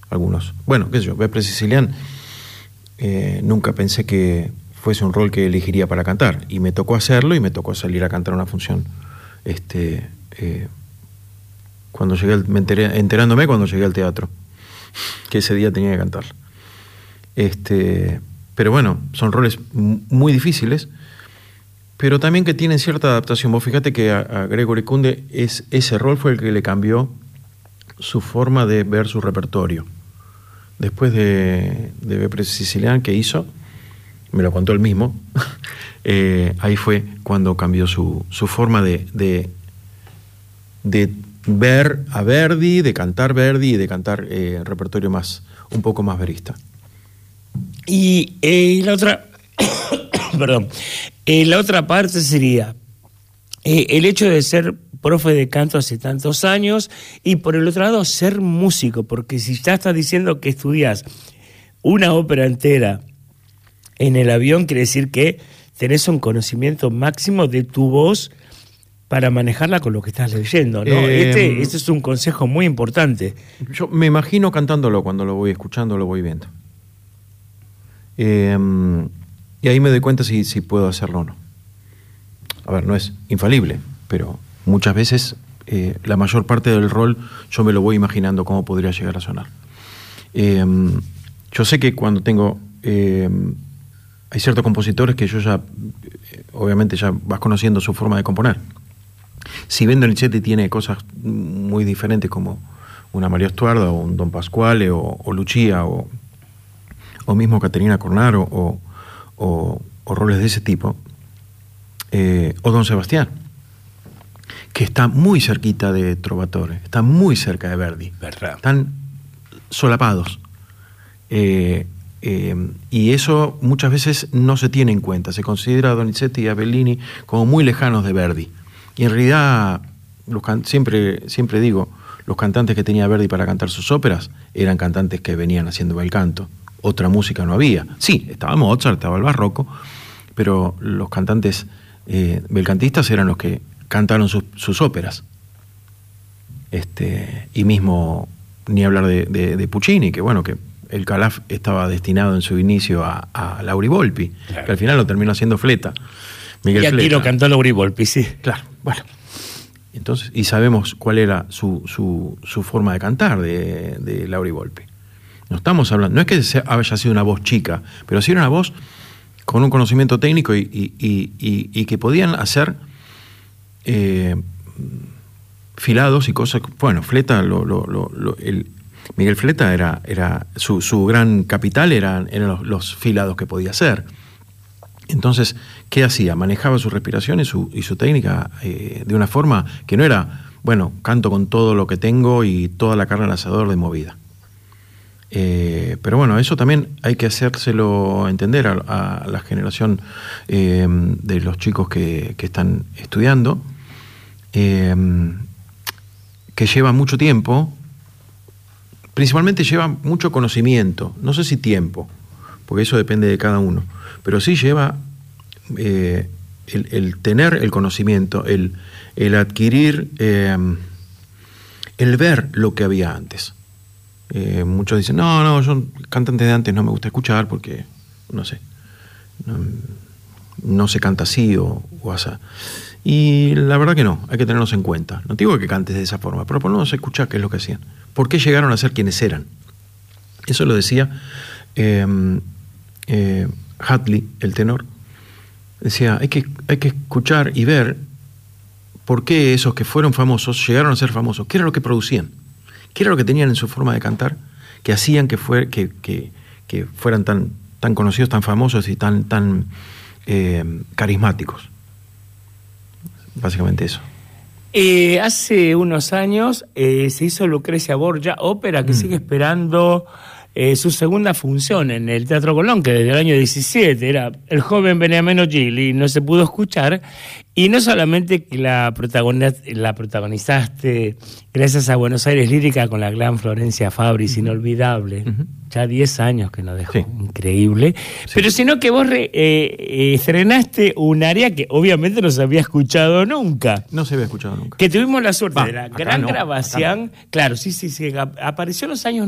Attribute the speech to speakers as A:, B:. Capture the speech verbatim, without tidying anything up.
A: algunos. Bueno, qué sé yo, Beppe Sicilian, eh, nunca pensé que fuese un rol que elegiría para cantar, y me tocó hacerlo y me tocó salir a cantar una función. Este, eh, cuando llegué, al, me enteré, enterándome cuando llegué al teatro, que ese día tenía que cantar. Este, pero bueno, son roles muy difíciles, pero también que tienen cierta adaptación. Vos fíjate que a, a Gregory Kunde es, ese rol fue el que le cambió su forma de ver su repertorio. Después de, de Beppe Sicilian, que hizo, me lo contó él mismo, eh, ahí fue cuando cambió su, su forma de, de, de ver a Verdi, de cantar Verdi y de cantar eh, repertorio más, un poco más verista.
B: Y eh, la otra, perdón, eh, la otra parte sería eh, el hecho de ser profe de canto hace tantos años y por el otro lado ser músico, porque si ya estás diciendo que estudias una ópera entera en el avión, quiere decir que tenés un conocimiento máximo de tu voz para manejarla con lo que estás leyendo, ¿no? Eh, este, este es un consejo muy importante.
A: Yo me imagino cantándolo cuando lo voy escuchando, lo voy viendo. Eh, y ahí me doy cuenta si, si puedo hacerlo o no. A ver, no es infalible, pero muchas veces eh, la mayor parte del rol yo me lo voy imaginando cómo podría llegar a sonar. Eh, yo sé que cuando tengo... Eh, hay ciertos compositores que yo ya, eh, obviamente ya vas conociendo su forma de componer. Si bien Donizetti tiene cosas muy diferentes como una María Estuardo o un Don Pasquale o, o Lucia o, o mismo Caterina Cornaro o, o, o roles de ese tipo, eh, o Don Sebastián, que está muy cerquita de Trovatore, está muy cerca de Verdi,
B: ¿verdad?
A: Están solapados. Eh, eh, y eso muchas veces no se tiene en cuenta. Se considera a Donizetti y a Bellini como muy lejanos de Verdi. Y en realidad, los can- siempre, siempre digo, los cantantes que tenía Verdi para cantar sus óperas eran cantantes que venían haciendo bel canto. Otra música no había. Sí, estaba Mozart, estaba el barroco, pero los cantantes eh, belcantistas eran los que cantaron sus, sus óperas. Este, y mismo, ni hablar de, de, de Puccini, que bueno, que el Calaf estaba destinado en su inicio a, a Lauri Volpi, claro, que al final lo terminó haciendo Fleta. Miguel
B: y aquí
A: Fleta.
B: lo cantó Lauri Volpi, sí.
A: Claro, bueno. Entonces, y sabemos cuál era su, su, su forma de cantar de, de Lauri Volpi. No estamos hablando, no es que sea, haya sido una voz chica, pero sí era una voz con un conocimiento técnico y, y, y, y, y que podían hacer eh, filados y cosas. Bueno, Fleta, lo, lo, lo, lo, el, Miguel Fleta era, era su, su gran capital eran, eran los, los filados que podía hacer. Entonces, ¿qué hacía? Manejaba su respiración y su, y su técnica eh, de una forma que no era, bueno, canto con todo lo que tengo y toda la carne al asador de movida. Eh, pero bueno, eso también hay que hacérselo entender a, a la generación eh, de los chicos que, que están estudiando, eh, que lleva mucho tiempo, principalmente lleva mucho conocimiento, no sé si tiempo, porque eso depende de cada uno, pero sí lleva eh, el, el tener el conocimiento, el, el adquirir, eh, el ver lo que había antes. Eh, muchos dicen, no, no, yo cantantes de antes no me gusta escuchar porque, no sé, no, no se canta así o, o así. Y la verdad que no, hay que tenerlos en cuenta. No digo que cantes de esa forma, pero por lo menos escuchar qué es lo que hacían. ¿Por qué llegaron a ser quienes eran? Eso lo decía eh, eh, Hatley, el tenor. Decía, hay que, hay que escuchar y ver por qué esos que fueron famosos llegaron a ser famosos. ¿Qué era lo que producían? ¿Qué era lo que tenían en su forma de cantar que hacían que, fue, que, que, que fueran tan, tan conocidos, tan famosos y tan, tan eh, carismáticos? Básicamente eso.
B: Eh, hace unos años eh, se hizo Lucrecia Borgia, ópera que mm. sigue esperando eh, su segunda función en el Teatro Colón, que desde el año diecisiete era el joven Beniamino Gigli, no se pudo escuchar. Y no solamente que la, protagoniz- la protagonizaste gracias a Buenos Aires Lírica con la gran Florencia Fabris, uh-huh. inolvidable, uh-huh. ya diez años que nos dejó, sí. increíble, sí. pero sino que vos re, eh, eh, estrenaste un área que obviamente no se había escuchado nunca.
A: No se había escuchado nunca.
B: Que tuvimos la suerte
A: Va,
B: de la gran
A: no,
B: grabación, no. Claro, sí, sí, sí, apareció en los años